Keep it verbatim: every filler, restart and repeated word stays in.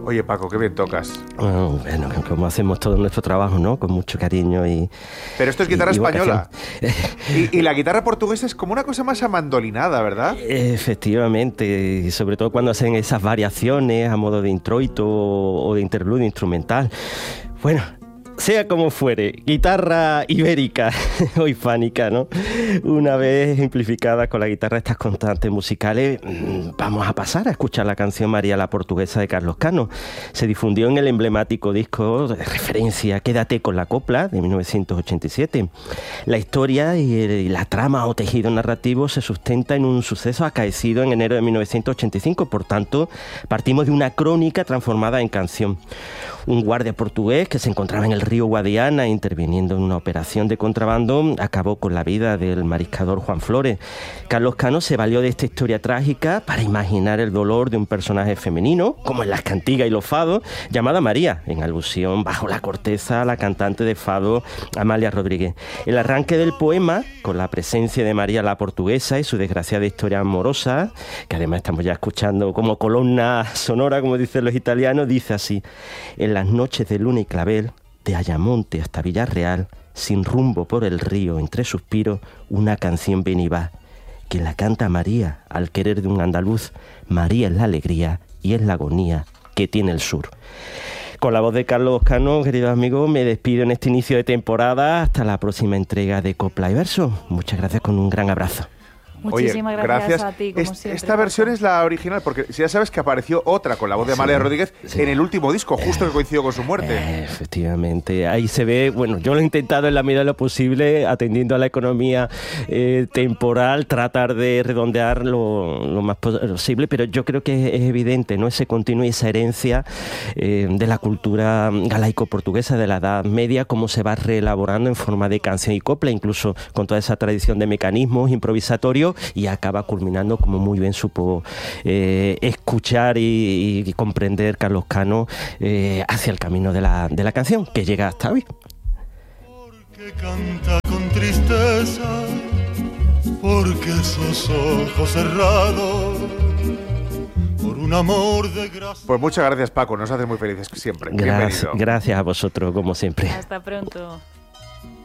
Oye, Paco, qué bien tocas. Oh, bueno, como hacemos todo nuestro trabajo, ¿no? Con mucho cariño y... Pero esto es guitarra y, y española. y, y la guitarra portuguesa es como una cosa más amandolinada, ¿verdad? Efectivamente, y sobre todo cuando hacen esas variaciones a modo de introito o de interludio instrumental. Bueno, sea como fuere, guitarra ibérica o hispánica, ¿no? Una vez ejemplificada con la guitarra estas constantes musicales, vamos a pasar a escuchar la canción María la Portuguesa de Carlos Cano. Se difundió en el emblemático disco de referencia Quédate con la copla de mil novecientos ochenta y siete. La historia y la trama o tejido narrativo se sustenta en un suceso acaecido en enero de mil novecientos ochenta y cinco, por tanto, partimos de una crónica transformada en canción. Un guardia portugués que se encontraba en el río Guadiana interviniendo en una operación de contrabando acabó con la vida del mariscador Juan Flores. Carlos Cano se valió de esta historia trágica para imaginar el dolor de un personaje femenino, como en las cantigas y los fados, llamada María, en alusión bajo la corteza a la cantante de fado Amália Rodríguez. El arranque del poema, con la presencia de María la Portuguesa y su desgraciada historia amorosa, que además estamos ya escuchando como columna sonora, como dicen los italianos, dice así: en las noches de luna y clavel, de Ayamonte hasta Villarreal, sin rumbo por el río, entre suspiros, una canción ven y va, que la canta María al querer de un andaluz. María es la alegría y es la agonía que tiene el sur. Con la voz de Carlos Cano, queridos amigos, me despido en este inicio de temporada. Hasta la próxima entrega de Copla y Verso. Muchas gracias, con un gran abrazo. Muchísimas Oye, gracias, gracias a ti, como es, siempre. Esta versión es la original, porque ya sabes que apareció otra con la voz de Amália sí, Rodríguez sí. en el último disco, justo que coincidió con su muerte. Eh, efectivamente, ahí se ve, bueno, yo lo he intentado en la medida de lo posible, atendiendo a la economía eh, temporal, tratar de redondear lo, lo más posible, pero yo creo que es evidente, ¿no? Ese continuo y esa herencia eh, de la cultura galaico-portuguesa de la Edad Media, cómo se va reelaborando en forma de canción y copla, incluso con toda esa tradición de mecanismos improvisatorios, y acaba culminando, como muy bien supo eh, escuchar y, y comprender Carlos Cano, eh, hacia el camino de la, de la canción, que llega hasta hoy. Porque canta con tristeza, porque esos ojos cerrados, por un amor de gracia. Pues muchas gracias, Paco, nos haces muy felices siempre. Gracias, Bienvenido. gracias a vosotros, como siempre. Hasta pronto.